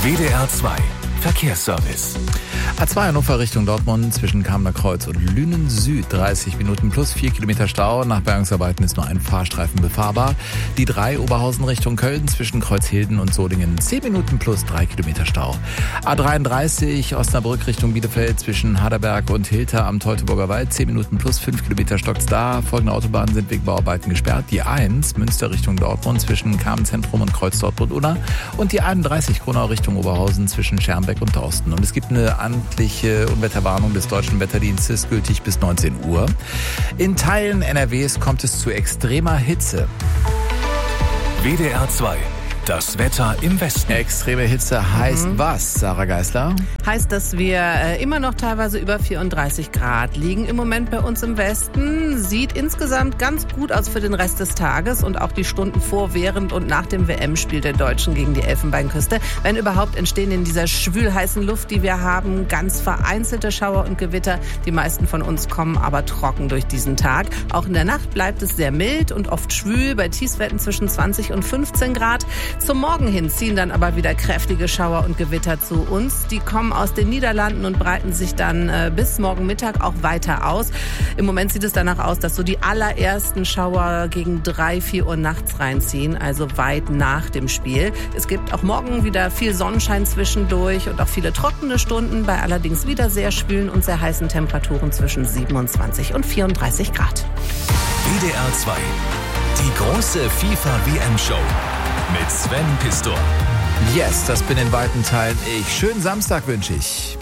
WDR 2 Verkehrsservice. A2 Hannover Richtung Dortmund zwischen Kamener Kreuz und Lünen Süd 30 Minuten plus 4 Kilometer Stau. Nach Bergungsarbeiten ist nur ein Fahrstreifen befahrbar. Die 3 Oberhausen Richtung Köln zwischen Kreuzhilden und Solingen 10 Minuten plus 3 Kilometer Stau. A33 Osnabrück Richtung Bielefeld zwischen Haderberg und Hilter am Teutoburger Wald 10 Minuten plus 5 Kilometer stockt's da. Folgende Autobahnen sind wegen Bauarbeiten gesperrt. Die 1 Münster Richtung Dortmund zwischen Kamenzentrum und Kreuz Dortmund-Unna und die 31 Kronau Richtung Oberhausen zwischen Schermbeck und Dorsten. Und es gibt eine amtliche Unwetterwarnung des Deutschen Wetterdienstes, gültig bis 19 Uhr. In Teilen NRWs kommt es zu extremer Hitze. WDR 2. Das Wetter im Westen. Extreme Hitze heißt was, Sarah Geisler? Heißt, dass wir immer noch teilweise über 34 Grad liegen im Moment bei uns im Westen. Sieht insgesamt ganz gut aus für den Rest des Tages und auch die Stunden vor, während und nach dem WM-Spiel der Deutschen gegen die Elfenbeinküste. Wenn überhaupt, entstehen in dieser schwülheißen Luft, die wir haben, ganz vereinzelte Schauer und Gewitter. Die meisten von uns kommen aber trocken durch diesen Tag. Auch in der Nacht bleibt es sehr mild und oft schwül, bei Tiefstwerten zwischen 20 und 15 Grad. Zum Morgen hin ziehen dann aber wieder kräftige Schauer und Gewitter zu uns. Die kommen aus den Niederlanden und breiten sich dann bis morgen Mittag auch weiter aus. Im Moment sieht es danach aus, dass so die allerersten Schauer gegen 3-4 Uhr nachts reinziehen, also weit nach dem Spiel. Es gibt auch morgen wieder viel Sonnenschein zwischendurch und auch viele trockene Stunden, bei allerdings wieder sehr schwülen und sehr heißen Temperaturen zwischen 27 und 34 Grad. WDR 2. Die große FIFA-WM-Show. Mit Sven Pistor. Yes, das bin in weiten Teilen ich. Schönen Samstag wünsche ich.